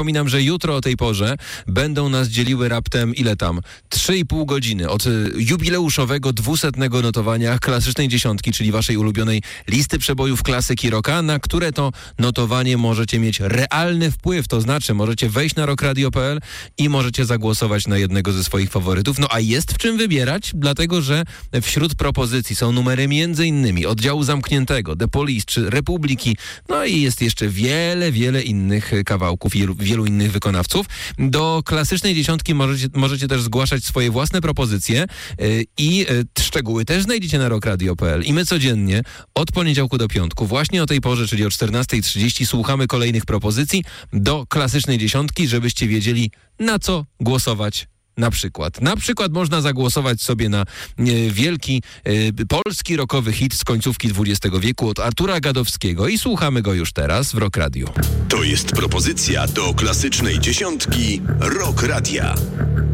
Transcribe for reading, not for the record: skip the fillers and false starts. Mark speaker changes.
Speaker 1: Przypominam, że jutro o tej porze będą nas dzieliły raptem 3,5 godziny od jubileuszowego 200 notowania klasycznej dziesiątki, czyli waszej ulubionej listy przebojów klasyki rocka, na które to notowanie możecie mieć realny wpływ, to znaczy możecie wejść na rockradio.pl i możecie zagłosować na jednego ze swoich faworytów. No a jest w czym wybierać, dlatego że wśród propozycji są numery m.in. Oddziału Zamkniętego, The Police czy Republiki, no i jest jeszcze wiele innych kawałków i wielu innych wykonawców. Do klasycznej dziesiątki możecie też zgłaszać swoje własne propozycje i szczegóły też znajdziecie na rockradio.pl. I my codziennie od poniedziałku do piątku właśnie o tej porze, czyli o 14:30 słuchamy kolejnych propozycji do klasycznej dziesiątki, żebyście wiedzieli, na co głosować. Na przykład można zagłosować sobie na wielki polski rockowy hit z końcówki XX wieku od Artura Gadowskiego i słuchamy go już teraz w Rock Radio.
Speaker 2: To jest propozycja do klasycznej dziesiątki Rock Radia.